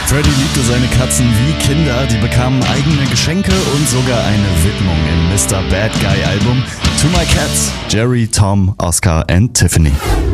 Freddie liebte seine Katzen wie Kinder, die bekamen eigene Geschenke und sogar eine Widmung im Mr. Bad Guy Album To My Cats, Jerry, Tom, Oscar and Tiffany.